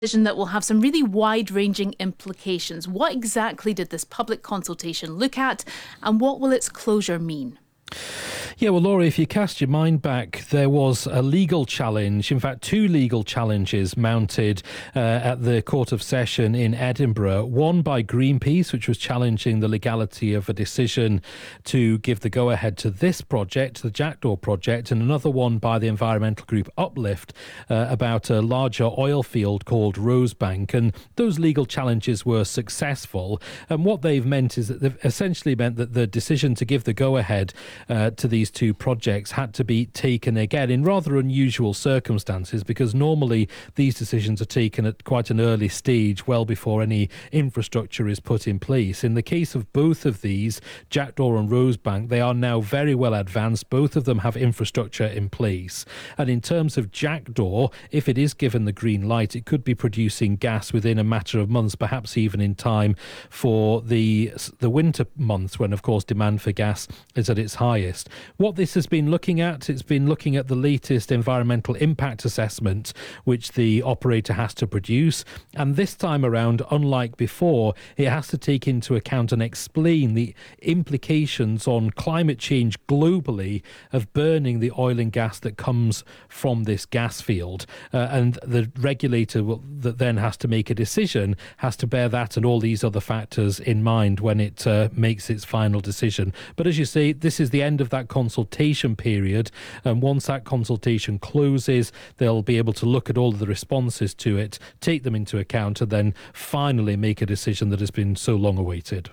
decision that will have some really wide-ranging implications. What exactly did this public consultation look at, and what will its closure mean? Yeah, well, Laura, if you cast your mind back, there was a legal challenge, in fact, two legal challenges mounted at the Court of Session in Edinburgh. One by Greenpeace, which was challenging the legality of a decision to give the go-ahead to this project, the Jackdaw project, and another one by the environmental group Uplift about a larger oil field called Rosebank. And those legal challenges were successful. And what they've meant is that they've essentially meant that the decision to give the go-ahead to these two projects had to be taken again in rather unusual circumstances, because normally these decisions are taken at quite an early stage, well before any infrastructure is put in place. In the case of both of these, Jackdaw and Rosebank, they are now very well advanced. Both of them have infrastructure in place. And in terms of Jackdaw, if it is given the green light, it could be producing gas within a matter of months, perhaps even in time for the winter months, when, of course, demand for gas is at its highest. What this has been looking at, it's been looking at the latest environmental impact assessment, which the operator has to produce. And this time around, unlike before, it has to take into account and explain the implications on climate change globally of burning the oil and gas that comes from this gas field. And the regulator that then has to make a decision has to bear that and all these other factors in mind when it makes its final decision. But as you say, this is the end of that consultation period, and once that consultation closes, they'll be able to look at all of the responses to it, take them into account, and then finally make a decision that has been so long awaited.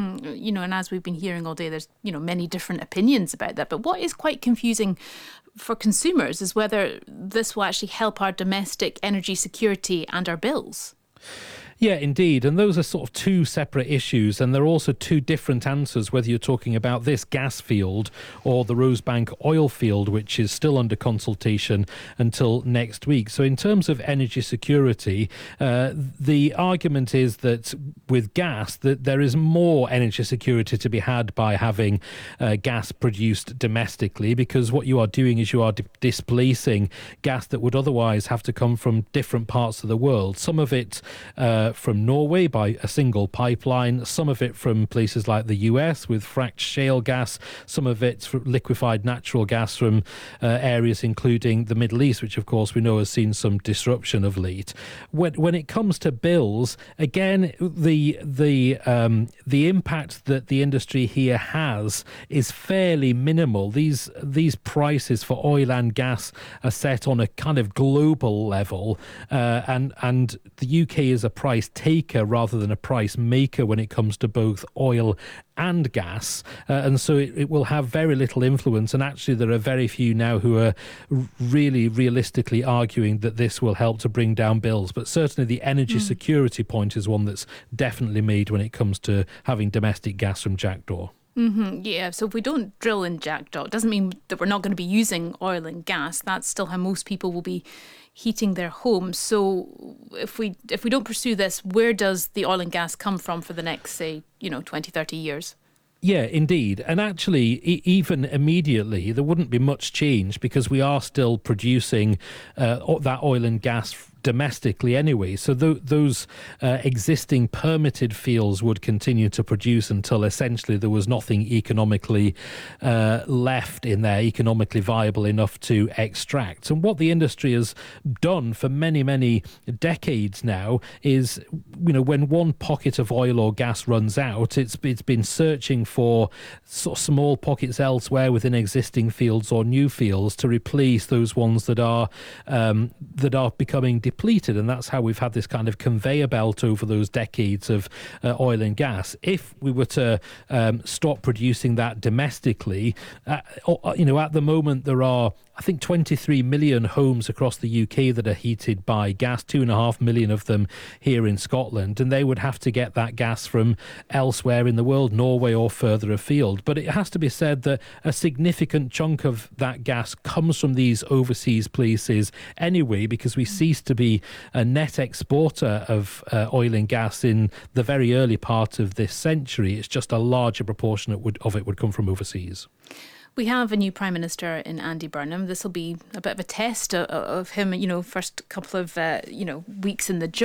And as we've been hearing all day, there's many different opinions about that. But what is quite confusing for consumers is whether this will actually help our domestic energy security and our bills. Yeah, indeed. And those are sort of two separate issues. And there are also two different answers, whether you're talking about this gas field or the Rosebank oil field, which is still under consultation until next week. So in terms of energy security, the argument is that with gas, that there is more energy security to be had by having gas produced domestically, because what you are doing is you are displacing gas that would otherwise have to come from different parts of the world. Some of it from Norway by a single pipeline, some of it from places like the US with fracked shale gas, some of it from liquefied natural gas from areas including the Middle East, which of course we know has seen some disruption of late. When it comes to bills, again, the impact that the industry here has is fairly minimal. These prices for oil and gas are set on a kind of global level, and the UK is a price taker rather than a price maker when it comes to both oil and gas, and so it will have very little influence. And actually there are very few now who are really realistically arguing that this will help to bring down bills. But certainly the energy security point is one that's definitely made when it comes to having domestic gas from Jackdaw. Yeah, so if we don't drill in Jackdaw, it doesn't mean that we're not going to be using oil and gas. That's still how most people will be heating their homes. So if we don't pursue this, where does the oil and gas come from for the next, say, 20, 30 years? Yeah, indeed. And actually, even immediately, there wouldn't be much change, because we are still producing that oil and gas domestically anyway. So those existing permitted fields would continue to produce until essentially there was nothing economically left in there, economically viable enough to extract. And what the industry has done for many, many decades now is, when one pocket of oil or gas runs out, it's been searching for sort of small pockets elsewhere within existing fields or new fields to replace those ones that are becoming depleted. And that's how we've had this kind of conveyor belt over those decades of oil and gas. If we were to stop producing that domestically, at the moment there are, I think, 23 million homes across the UK that are heated by gas, 2.5 million of them here in Scotland, and they would have to get that gas from elsewhere in the world, Norway or further afield. But it has to be said that a significant chunk of that gas comes from these overseas places anyway, because we ceased to be a net exporter of oil and gas in the very early part of this century. It's just a larger proportion of it would come from overseas. We have a new Prime Minister in Andy Burnham. This will be a bit of a test of him, first couple of, weeks in the job.